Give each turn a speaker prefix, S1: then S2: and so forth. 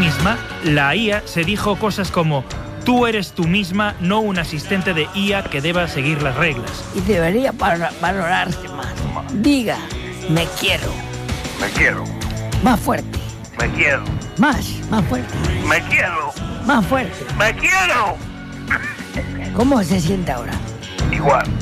S1: misma, la IA se dijo cosas como: tú eres tú misma, no un asistente de IA que deba seguir las reglas.
S2: Y debería valorarse más. Diga, me quiero.
S3: Me quiero.
S2: Más fuerte.
S3: Me quiero.
S2: Más fuerte.
S3: Me quiero.
S2: Más fuerte.
S3: Me quiero.
S2: ¿Cómo se siente ahora?
S3: Igual.